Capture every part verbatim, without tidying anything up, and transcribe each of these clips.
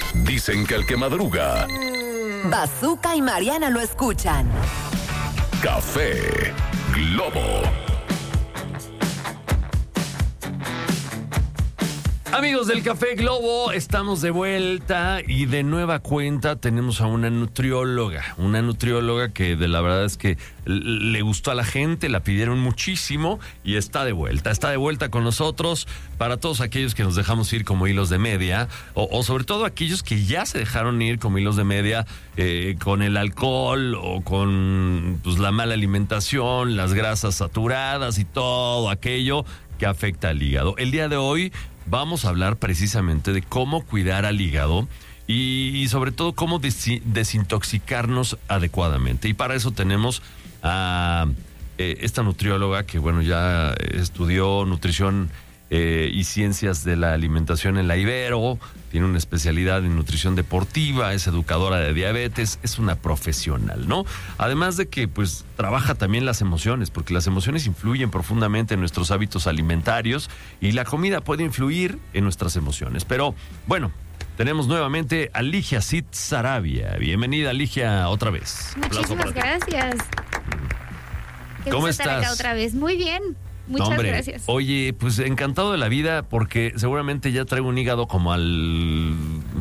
Dicen que el que madruga... Bazooka y Mariana lo escuchan. Café Globo. Amigos del Café Globo, estamos de vuelta y de nueva cuenta tenemos a una nutrióloga, una nutrióloga que de la verdad es que le gustó a la gente, la pidieron muchísimo y está de vuelta, está de vuelta con nosotros para todos aquellos que nos dejamos ir como hilos de media o, o sobre todo aquellos que ya se dejaron ir como hilos de media eh, con el alcohol o con pues, la mala alimentación, las grasas saturadas y todo aquello que afecta al hígado. El día de hoy vamos a hablar precisamente de cómo cuidar al hígado y, y sobre todo cómo des- desintoxicarnos adecuadamente. Y para eso tenemos a eh, esta nutrióloga que, bueno, ya estudió nutrición eh, y ciencias de la alimentación en la Ibero, tiene una especialidad en nutrición deportiva, es educadora de diabetes, es una profesional, ¿no? Además de que, pues, trabaja también las emociones, porque las emociones influyen profundamente en nuestros hábitos alimentarios y la comida puede influir en nuestras emociones. Pero, bueno, tenemos nuevamente a Ligia Cid Sarabia. Bienvenida, Ligia, otra vez. Muchísimas gracias. Qué ¿Cómo gusto estar estás? acá otra vez. Muy bien. Muchas no, hombre, gracias. Oye, pues encantado de la vida porque seguramente ya traigo un hígado como al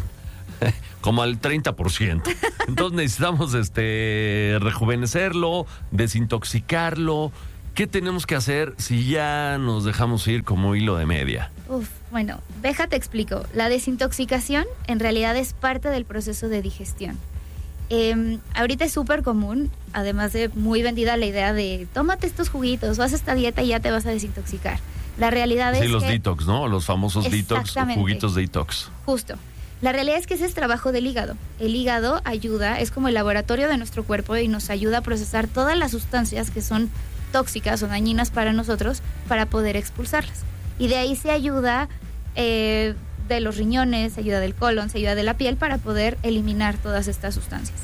como al treinta por ciento. Entonces necesitamos este rejuvenecerlo, desintoxicarlo. ¿Qué tenemos que hacer si ya nos dejamos ir como hilo de media? Uf, bueno, déjate explico. La desintoxicación en realidad es parte del proceso de digestión. Eh, ahorita es súper común, además de muy vendida la idea de tómate estos juguitos, o haz esta dieta y ya te vas a desintoxicar. La realidad Sí, es los que... detox, ¿no? Los famosos detox o juguitos detox. Justo. La realidad es que ese es trabajo del hígado. El hígado ayuda, es como el laboratorio de nuestro cuerpo y nos ayuda a procesar todas las sustancias que son tóxicas o dañinas para nosotros para poder expulsarlas. Y de ahí se ayuda eh, de los riñones, se ayuda del colon, se ayuda de la piel para poder eliminar todas estas sustancias.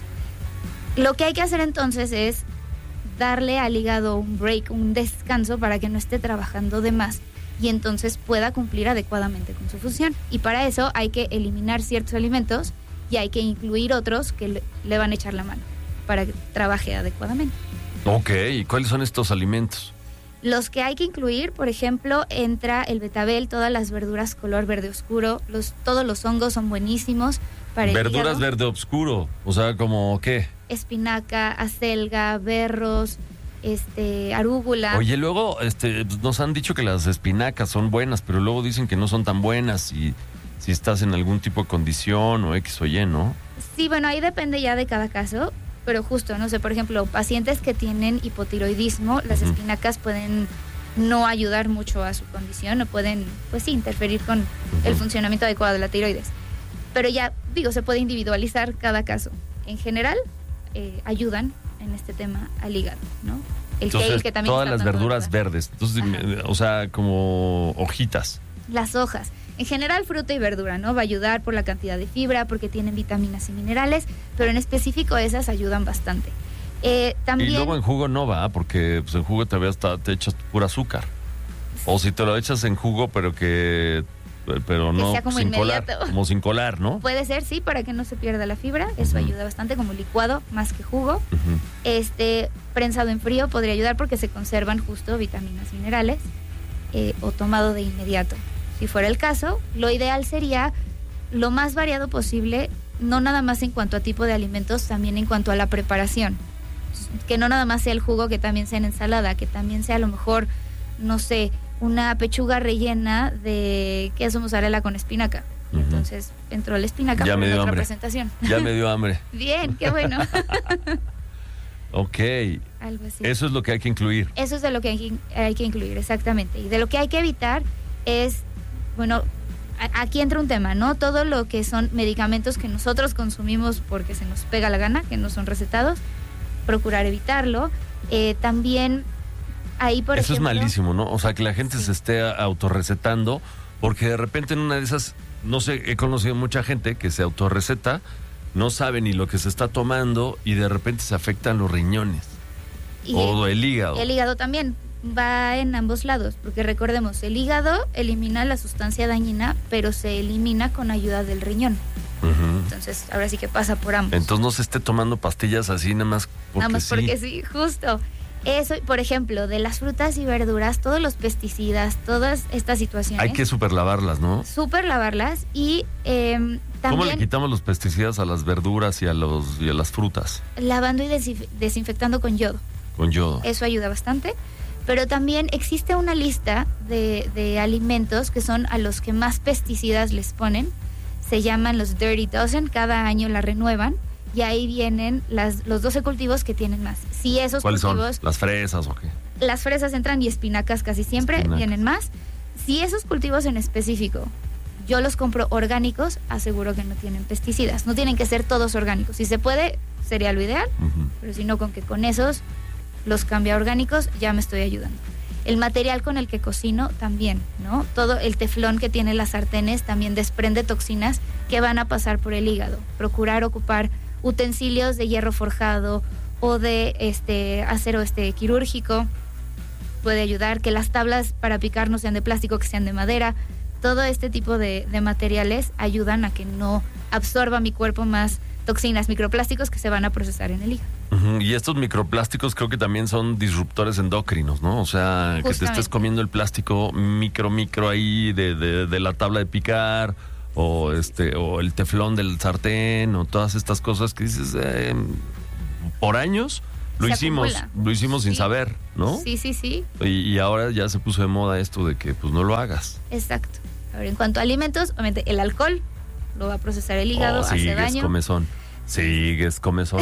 Lo que hay que hacer entonces es darle al hígado un break, un descanso para que no esté trabajando de más y entonces pueda cumplir adecuadamente con su función. Y para eso hay que eliminar ciertos alimentos y hay que incluir otros que le, le van a echar la mano para que trabaje adecuadamente. Ok, ¿y cuáles son estos alimentos? Los que hay que incluir, por ejemplo, entra el betabel, todas las verduras color verde oscuro, los, todos los hongos son buenísimos para el Verduras hígado. verde oscuro, o sea, ¿como qué? Espinaca, acelga, berros, este, arúgula. Oye, luego este, nos han dicho que las espinacas son buenas, pero luego dicen que no son tan buenas y si estás en algún tipo de condición o X o Y, ¿no? Sí, bueno, ahí depende ya de cada caso. Pero justo, no sé, por ejemplo, pacientes que tienen hipotiroidismo, las uh-huh. espinacas pueden no ayudar mucho a su condición o pueden, pues sí, interferir con uh-huh. el funcionamiento adecuado de la tiroides. Pero ya, digo, se puede individualizar cada caso. En general, eh, ayudan en este tema al hígado, ¿no? El Entonces, kale, que también todas está las verduras verdes, entonces, Ajá. o sea, como hojitas. Las hojas. En general, fruta y verdura, ¿no? Va a ayudar por la cantidad de fibra, porque tienen vitaminas y minerales, pero en específico esas ayudan bastante. Eh, también... Y luego en jugo no va, porque pues, en jugo te, hasta, te echas pura azúcar. O si te lo echas en jugo, pero que... pero que no sea como sin inmediato. colar, como sin colar, ¿no? Puede ser, sí, para que no se pierda la fibra. Eso uh-huh. ayuda bastante, como licuado, más que jugo. Uh-huh. Este, prensado en frío podría ayudar porque se conservan justo vitaminas y minerales. Eh, o tomado de inmediato. Si fuera el caso, lo ideal sería lo más variado posible, no nada más en cuanto a tipo de alimentos, también en cuanto a la preparación. Que no nada más sea el jugo, que también sea en ensalada, que también sea a lo mejor, no sé, una pechuga rellena de queso mozzarella con espinaca. Uh-huh. Entonces entró la espinaca ya por me dio otra hambre. presentación. Ya me dio hambre. Bien, qué bueno. Ok. Algo así. Eso es lo que hay que incluir. Eso es de lo que hay que, hay que incluir, exactamente. Y de lo que hay que evitar es, bueno, a, aquí entra un tema, ¿no? Todo lo que son medicamentos que nosotros consumimos porque se nos pega la gana, que no son recetados, procurar evitarlo. Eh, también ahí, por Eso ejemplo... es malísimo, ¿no? O sea, que la gente sí. se esté autorrecetando, porque de repente en una de esas, no sé, he conocido mucha gente que se autorreceta, no sabe ni lo que se está tomando y de repente se afectan los riñones y o el hígado. El hígado también va en ambos lados, porque recordemos, el hígado elimina la sustancia dañina, pero se elimina con ayuda del riñón. Ujú. Entonces, ahora sí que pasa por ambos. Entonces no se esté tomando pastillas así nada más porque Nada más sí. porque sí, justo. Eso, por ejemplo, de las frutas y verduras, todos los pesticidas, todas estas situaciones. Hay que superlavarlas, ¿no? Súper lavarlas y eh, ¿Cómo le también quitamos los pesticidas a las verduras y a los y a las frutas? lavando y desinf- desinfectando con yodo. Con yodo. Eso ayuda bastante. Pero también existe una lista de, de alimentos que son a los que más pesticidas les ponen. Se llaman los Dirty Dozen, cada año la renuevan. Y ahí vienen las, los doce cultivos que tienen más. Si esos ¿Cuáles son? cultivos, ¿Las fresas o qué? las fresas entran y espinacas casi siempre Espinacas. vienen más. Si esos cultivos en específico yo los compro orgánicos, aseguro que no tienen pesticidas. No tienen que ser todos orgánicos. Si se puede, sería lo ideal. Ujú. Pero si no, con que con esos los cambia a orgánicos, ya me estoy ayudando. El material con el que cocino también, ¿no? Todo el teflón que tiene las sartenes también desprende toxinas que van a pasar por el hígado. Procurar ocupar utensilios de hierro forjado o de este acero este quirúrgico puede ayudar. Que las tablas para picar no sean de plástico, que sean de madera. Todo este tipo de, de materiales ayudan a que no absorba mi cuerpo más toxinas, microplásticos que se van a procesar en el hígado. Ujú. Y estos microplásticos creo que también son disruptores endocrinos, ¿no? O sea, que te estés Justamente. comiendo el plástico micro, micro ahí de, de, de la tabla de picar, o este, o el teflón del sartén, o todas estas cosas que dices, eh, por años lo Se hicimos, acumula. lo hicimos sin Sí. saber, ¿no? Sí, sí, sí, Y, y ahora ya se puso de moda esto de que pues no lo hagas. exacto. Ahora, en cuanto a alimentos, obviamente el alcohol lo va a procesar el hígado, Oh, hace sigues daño. comezón. Sigues comezón.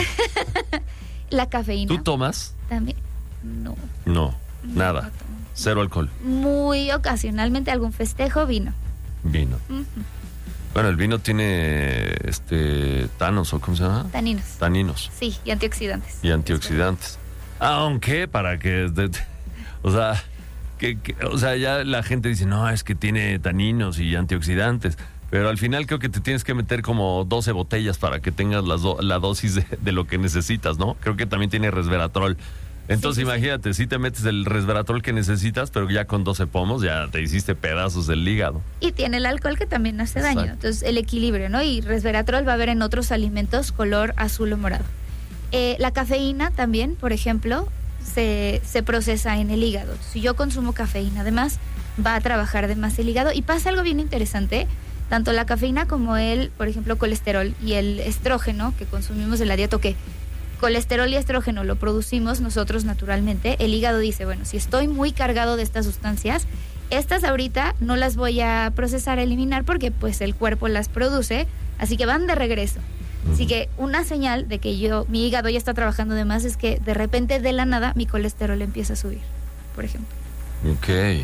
La cafeína ¿Tú tomas? también. No. No, nada. no tomo. Cero alcohol. Muy ocasionalmente algún festejo, vino. Vino. Ujú. Bueno, el vino tiene este tanos, o ¿cómo se llama? Taninos. Taninos Sí, y antioxidantes. y antioxidantes. Aunque para que de- de- o sea, que, que- o sea, ya la gente dice, "No, es que tiene taninos y antioxidantes." Pero al final creo que te tienes que meter como doce botellas para que tengas las do- la dosis de, de lo que necesitas, ¿no? Creo que también tiene resveratrol. Entonces Sí, sí, sí. imagínate, si te metes el resveratrol que necesitas, pero ya con doce pomos ya te hiciste pedazos del hígado. Y tiene el alcohol que también hace daño. Exacto. Entonces, el equilibrio, ¿no? Y resveratrol va a haber en otros alimentos color azul o morado. Eh, la cafeína también, por ejemplo, se, se procesa en el hígado. Si yo consumo cafeína, además, va a trabajar de más el hígado. Y pasa algo bien interesante. Tanto la cafeína como el, por ejemplo, colesterol y el estrógeno que consumimos en la dieta, que colesterol y estrógeno lo producimos nosotros naturalmente. El hígado dice, bueno, si estoy muy cargado de estas sustancias, estas ahorita no las voy a procesar, a eliminar, porque pues el cuerpo las produce, así que van de regreso. Así que una señal de que yo, mi hígado ya está trabajando de más, es que de repente, de la nada, mi colesterol empieza a subir, por ejemplo. Ok.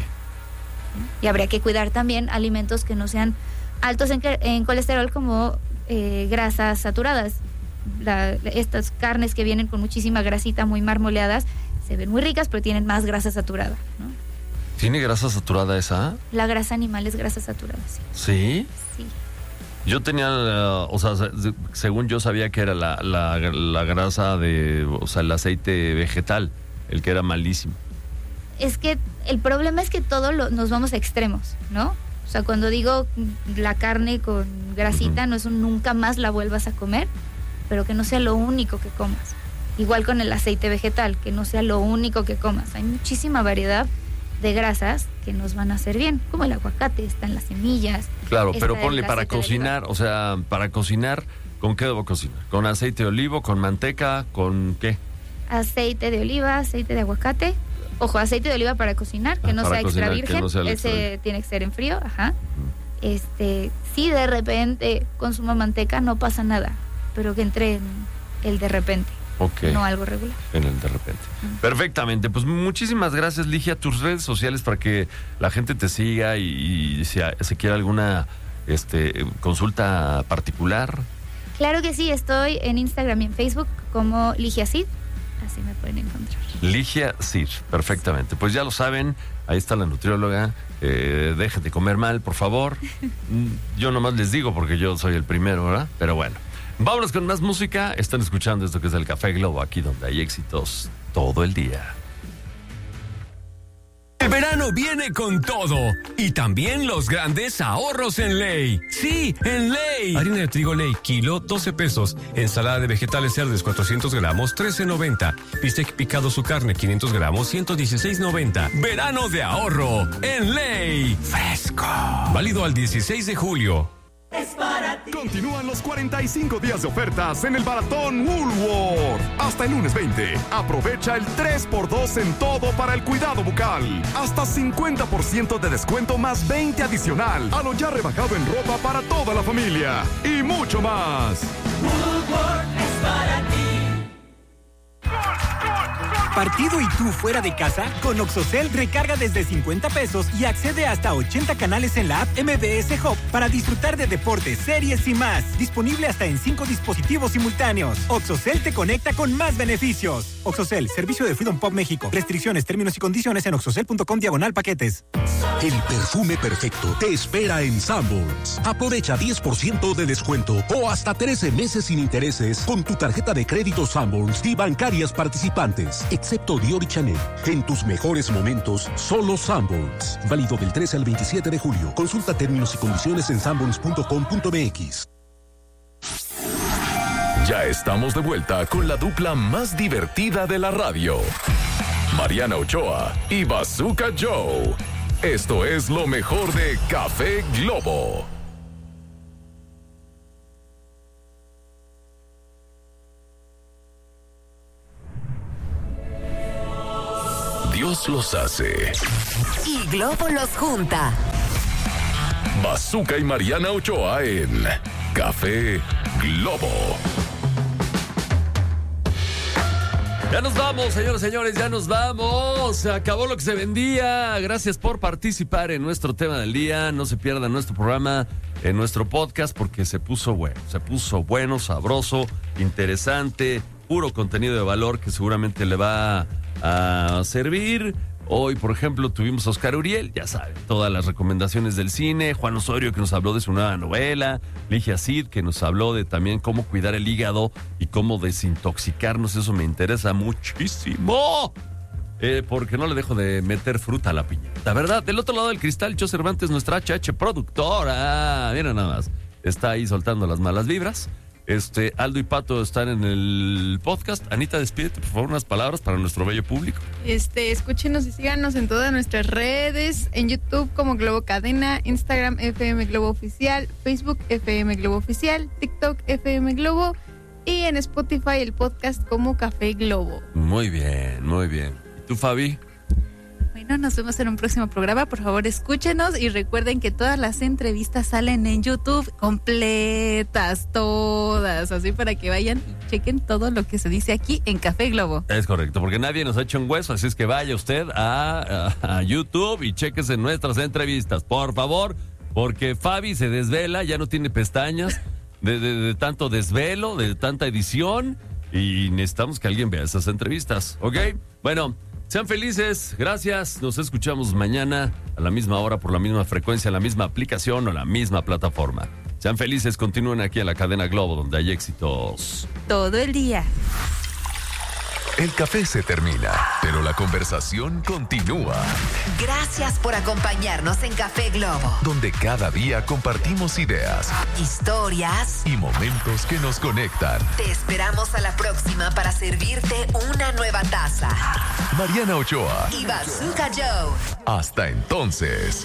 Y habría que cuidar también alimentos que no sean altos en, que- en colesterol, como eh, grasas saturadas. La- estas carnes que vienen con muchísima grasita, muy marmoleadas, se ven muy ricas, pero tienen más grasa saturada, ¿no? ¿Tiene grasa saturada esa? La grasa animal es grasa saturada, sí. Sí. Sí. Yo tenía, uh, o sea, se- según yo sabía que era la, la, la grasa de, o sea, el aceite vegetal, el que era malísimo. Es que el problema es que todo lo, nos vamos a extremos, ¿no? O sea, cuando digo mm, la carne con grasita, Ujú. no es un nunca más la vuelvas a comer, pero que no sea lo único que comas. Igual con el aceite vegetal, que no sea lo único que comas. Hay muchísima variedad de grasas que nos van a hacer bien, como el aguacate, están las semillas. Claro, está pero el ponle para aceite de cocinar, o sea, para cocinar, ¿con qué debo cocinar? ¿Con aceite de olivo, con manteca, con qué? Aceite de oliva, aceite de aguacate. Ojo, aceite de oliva para cocinar, que Ah, no para sea extra cocinar, que virgen. no sea el Ese extra virgen. tiene que ser en frío, ajá. Este, si de repente consumo manteca, no pasa nada, pero que entre en el de repente, Ok. no algo regular. En el de repente. Perfectamente. Pues muchísimas gracias, Ligia. Tus redes sociales para que la gente te siga y, y si se quiere alguna este, consulta particular. Claro que sí, estoy en Instagram y en Facebook como Ligia Cid, así me pueden encontrar. Ligia Cid, perfectamente. Pues ya lo saben, ahí está la nutrióloga. Eh, dejen de comer mal, por favor. Mm, Yo nomás les digo porque yo soy el primero, ¿verdad? Pero bueno. Vámonos con más música. Están escuchando esto que es el Café Globo, aquí donde hay éxitos todo el día. El Verano viene con todo y también los grandes ahorros en Ley. Sí, en Ley. Harina de trigo Ley, kilo, doce pesos. Ensalada de vegetales Cerdes, cuatrocientos gramos, trece noventa. Bistec picado su carne, quinientos gramos, ciento dieciséis noventa. Verano de ahorro en Ley. Fresco. Válido al dieciséis de julio. Es para ti. Continúan los cuarenta y cinco días de ofertas en el Baratón Woolworth. Hasta el lunes veinte. Aprovecha el tres por dos en todo para el cuidado bucal. Hasta cincuenta por ciento de descuento más veinte adicional a lo ya rebajado en ropa para toda la familia. Y mucho más. Woolworth es para ti. ¿Partido y tú fuera de casa? Con Oxocel recarga desde cincuenta pesos y accede hasta ochenta canales en la app M B S Hub para disfrutar de deportes, series y más. Disponible hasta en cinco dispositivos simultáneos. Oxocel te conecta con más beneficios. Oxocel, servicio de Freedom Pop México. Restricciones, términos y condiciones en oxocel.com diagonal paquetes. El perfume perfecto te espera en Sanborns. Aprovecha diez por ciento de descuento o hasta trece meses sin intereses con tu tarjeta de crédito Sanborns y bancarias participantes, excepto Dior y Chanel. En tus mejores momentos, solo Sanborns. Válido del trece al veintisiete de julio. Consulta términos y condiciones en sanborns punto com punto m x. Ya estamos de vuelta con la dupla más divertida de la radio. Mariana Ochoa y Bazooka Joe. Esto es lo mejor de Café Globo. Dios los hace. Y Globo los junta. Bazooka y Mariana Ochoa en Café Globo. Ya nos vamos, señores, señores, ya nos vamos. Se acabó lo que se vendía. Gracias por participar en nuestro tema del día. No se pierdan nuestro programa, en nuestro podcast, porque se puso bueno. Se puso bueno, sabroso, interesante, puro contenido de valor que seguramente le va a servir. Hoy, por ejemplo, tuvimos a Oscar Uriel, ya saben, todas las recomendaciones del cine, Juan Osorio, que nos habló de su nueva novela, Ligia Cid, que nos habló de también cómo cuidar el hígado y cómo desintoxicarnos. Eso me interesa muchísimo, eh, porque no le dejo de meter fruta a la piña. La verdad, del otro lado del cristal, Cho Cervantes, nuestra H H productora, mira nada más, está ahí soltando las malas vibras. Este, Aldo y Pato están en el podcast. Anita, despídete, por favor, unas palabras para nuestro bello público. Este, escúchenos y síganos en todas nuestras redes, en YouTube como Globo Cadena, Instagram F M Globo Oficial, Facebook F M Globo Oficial, TikTok F M Globo y en Spotify el podcast como Café Globo. Muy bien, muy bien. ¿Y tú, Fabi? Bueno, nos vemos en un próximo programa. Por favor, escúchenos y recuerden que todas las entrevistas salen en YouTube completas, todas, así para que vayan y chequen todo lo que se dice aquí en Café Globo. Es correcto, porque nadie nos ha hecho un hueso, así es que vaya usted a, a, a YouTube y chequese nuestras entrevistas, por favor, porque Fabi se desvela, ya no tiene pestañas de, de, de tanto desvelo, de tanta edición, y necesitamos que alguien vea esas entrevistas, ¿ok? Bueno, sean felices, gracias, nos escuchamos mañana a la misma hora, por la misma frecuencia, la misma aplicación o la misma plataforma. Sean felices, continúen aquí en la cadena Globo, donde hay éxitos todo el día. El café se termina, pero la conversación continúa. Gracias por acompañarnos en Café Globo, Donde cada día compartimos ideas historias y momentos que nos conectan. Te esperamos a la próxima para servirte una nueva taza. Mariana Ochoa Y Bazooka Joe. Hasta entonces.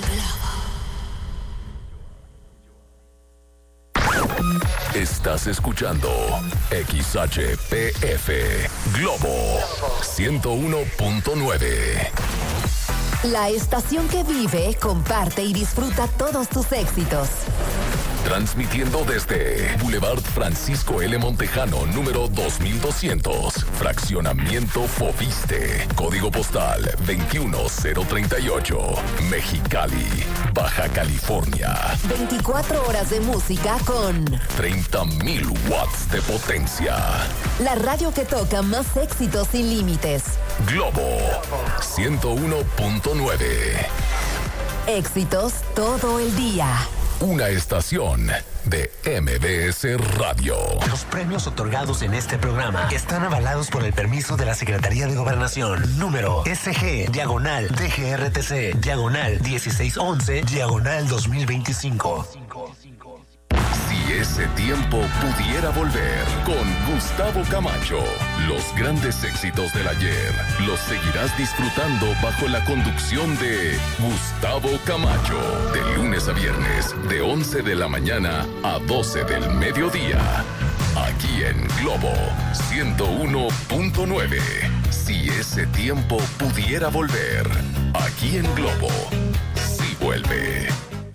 Estás escuchando X H P F Globo ciento uno punto nueve. La estación que vive, comparte y disfruta todos tus éxitos. Transmitiendo desde Boulevard Francisco L. Montejano, número dos mil doscientos. Fraccionamiento Fobiste. Código postal veintiuno cero treinta y ocho. Mexicali, Baja California. veinticuatro horas de música con treinta mil watts de potencia. la radio que toca más éxitos sin límites. Globo ciento uno punto nueve. Éxitos todo el día. una estación de M B S Radio. Los premios otorgados en este programa están avalados por el permiso de la Secretaría de Gobernación. Número S G, diagonal, D G R T C, diagonal, dieciséis once, diagonal dos mil veinticinco. Si ese tiempo pudiera volver, con Gustavo Camacho, los grandes éxitos del ayer los seguirás disfrutando bajo la conducción de Gustavo Camacho, de lunes a viernes, de once de la mañana a doce del mediodía, aquí en Globo ciento uno punto nueve. Si ese tiempo pudiera volver, aquí en Globo, sí vuelve.